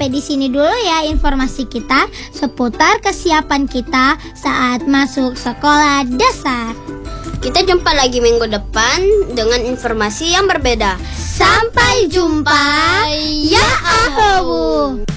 sampai di sini dulu ya informasi kita seputar kesiapan kita saat masuk sekolah dasar. Kita jumpa lagi minggu depan dengan informasi yang berbeda. Sampai jumpa, ya ahawu.